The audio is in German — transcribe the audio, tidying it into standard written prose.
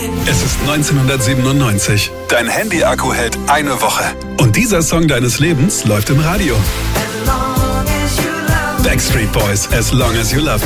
Es ist 1997. Dein Handy-Akku hält eine Woche. Und dieser Song deines Lebens läuft im Radio. Backstreet Boys, As Long As You Love Me.